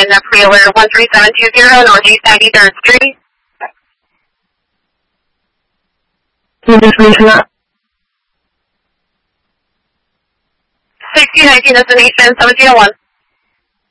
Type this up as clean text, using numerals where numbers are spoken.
Preoware 13720 Northeast 93rd Street. Can you just mention that? 1619 destination 1701.